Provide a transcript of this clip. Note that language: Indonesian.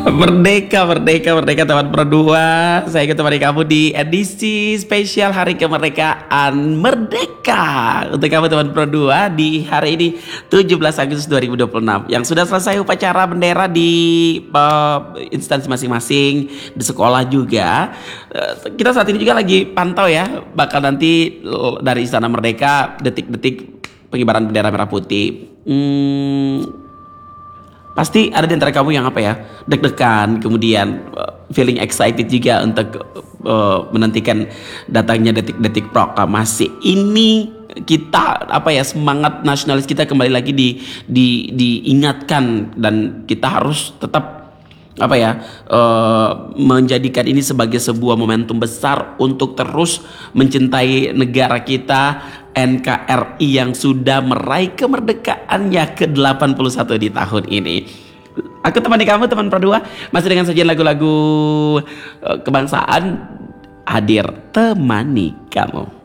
Merdeka, merdeka, merdeka teman berdua. Saya temani kamu di edisi spesial Hari Kemerdekaan Merdeka. Untuk kamu teman berdua di hari ini 17 Agustus 2026 yang sudah selesai upacara bendera di instansi masing-masing, di sekolah juga. Kita saat ini juga lagi pantau ya, bakal nanti dari Istana Merdeka detik-detik pengibaran bendera merah putih. Pasti ada di antara kamu yang apa ya, deg-degan, kemudian feeling excited juga untuk menantikan datangnya detik-detik proklamasi ini. Kita apa ya, semangat nasionalis kita kembali lagi diingatkan, dan kita harus tetap apa ya, menjadikan ini sebagai sebuah momentum besar untuk terus mencintai negara kita, NKRI yang sudah meraih kemerdekaannya ke-81 di tahun ini. Aku temani kamu teman Pro2 masih dengan sajian lagu-lagu kebangsaan, hadir temani kamu.